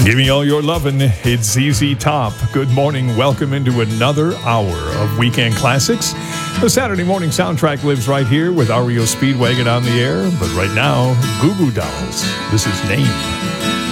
Give me all your lovin'. It's ZZ Top. Good morning. Welcome into another hour of Weekend Classics. The Saturday morning soundtrack lives right here with REO Speedwagon on the air. But right now, Goo Goo Dolls. This is Name.